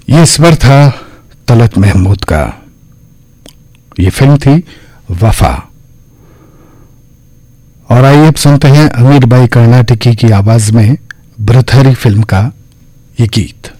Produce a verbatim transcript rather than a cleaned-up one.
ये स्वर था तलत महमूद का। ये फिल्म थी वफा। और आइए अब सुनते हैं अमीर बाई कर्नाटकी की आवाज में ब्रथरी फिल्म का ये गीत।